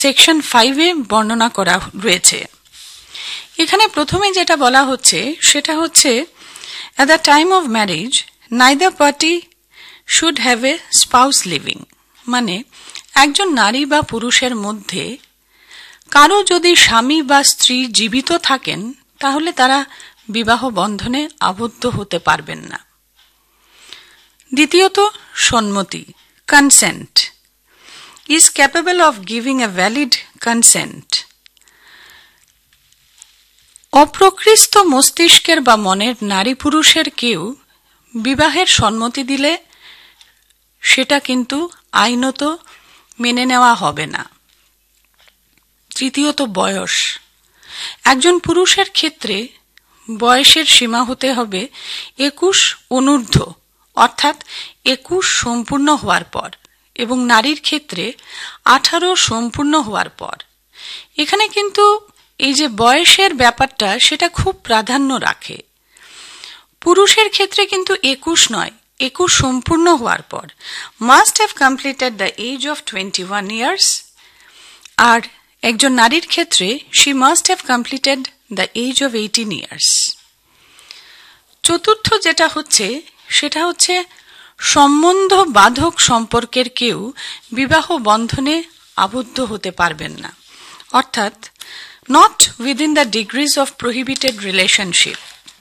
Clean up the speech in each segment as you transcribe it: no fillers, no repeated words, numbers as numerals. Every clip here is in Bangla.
সেকশন 5-এ বর্ণনা করা রয়েছে। এখানে প্রথমে যেটা বলা হচ্ছে সেটা হচ্ছে at the time of marriage neither party should have a spouse living, মানে একজন নারী বা পুরুষের মধ্যে কারো যদি স্বামী বা স্ত্রী জীবিত থাকেন তাহলে তারা বিবাহ বন্ধনে আবদ্ধ হতে পারবেন না। দ্বিতীয়ত, সম্মতি, consent is capable of giving a valid consent. অপ্রকৃষ্ট মস্তিষ্কের বা মনের নারী পুরুষের কেউ বিবাহের সম্মতি দিলে সেটা কিন্তু আইনত মেনে নেওয়া হবে না। তৃতীয়ত, বয়স। একজন পুরুষের ক্ষেত্রে বয়সের সীমা হতে হবে 21 অনূর্ধ্ব, অর্থাৎ 21 সম্পূর্ণ হওয়ার পর, এবং নারীর ক্ষেত্রে 18 সম্পূর্ণ হওয়ার পর। এখানে কিন্তু এই যে বয়সের ব্যাপারটা সেটা খুব প্রাধান্য রাখে। পুরুষের ক্ষেত্রে কিন্তু 21 নয়, 21 সম্পূর্ণ হওয়ার পর, must have completed the age of 21 years, আর একজন নারীর ক্ষেত্রে she must have completed the age of 18 years. চতুর্থ যেটা হচ্ছে সেটা হচ্ছে সম্বন্ধ বাধক সম্পর্কের কেউ বিবাহ বন্ধনে আবদ্ধ হতে পারবেন না, অর্থাৎ not within the degrees of prohibited relationship.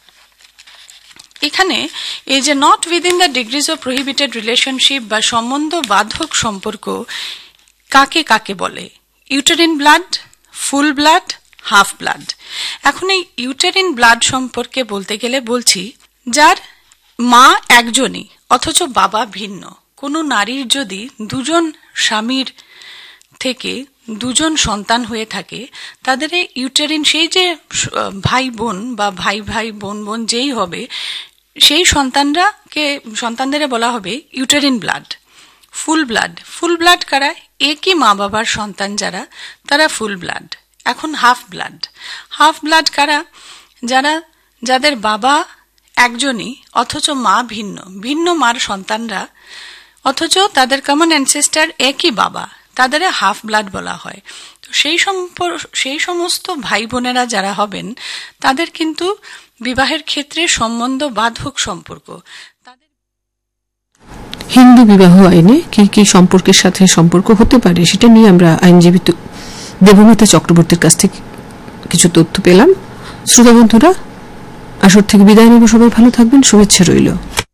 এখানে এই যে not within the degrees of prohibited relationship বা সম্বন্ধ বাধক সম্পর্ক কাকে কাকে বলে? ইউটেরিন ব্লাড, ফুল ব্লাড, হাফ ব্লাড। এখন এই ইউটেরিন ব্লাড সম্পর্কে বলতে গেলে বলছি যার মা একজনই অথচ বাবা ভিন্ন। কোনো নারীর যদি দুজন স্বামীর থেকে দুজন সন্তান হয়ে থাকে তাদের ইউটেরিন, সেই যে ভাই বোন বা ভাই ভাই বোন বোন যেই হবে সেই সন্তানদের বলা হবে ইউটেরিন ব্লাড। ফুল ব্লাড, ফুল ব্লাড কারা? একই মা বাবার সন্তান যারা, তারা ফুল ব্লাড। এখন হাফ ব্লাড, হাফ ব্লাড কারা? যাদের বাবা একজনই অথচ মা ভিন্ন, ভিন্ন মার সন্তানরা অথচ তাদের কমন অ্যানসেস্টার একই বাবা, তাদের হাফ ব্লাড বলা হয়। তো সেই সমস্ত ভাই বোনেরা যারা হবেন তাদের কিন্তু বিবাহের ক্ষেত্রে সম্বন্ধ বাধক সম্পর্ক। হিন্দু বিবাহ আইনে কি কি সম্পর্কের সাথে সম্পর্ক হতে পারে সেটা নিয়ে আমরা আইনজীবী দেবমিতা চক্রবর্তীর কাছ থেকে কিছু তথ্য পেলাম। শ্রোতা বন্ধুরা, আসর থেকে বিদায় নেব। সবাই ভালো থাকবেন, শুভেচ্ছা রইল।